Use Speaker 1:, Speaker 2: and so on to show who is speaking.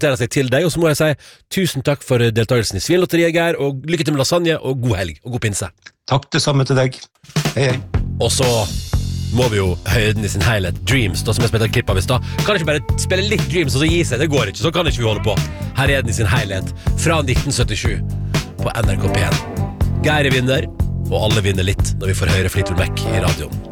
Speaker 1: noterer seg til deg, og så må jeg si tusen takk for deltakelsen i Svinlotteriet, Geir, og lykke til med lasagne, og god helg, og god pinse.
Speaker 2: Takk det samme til deg. Hei.
Speaker 1: Og så må vi jo høre den i sin helhet, Dreams, da som jeg spilte klipp av i sted. Kan ikke bare spille litt Dreams og så gi seg, det går ikke, så kan ikke vi holde på. Her er den i sin helhet, fra 1977, på NRK P1. Geir vinner, og alle vinner litt når vi får høre Fleetwood Mac i radioen.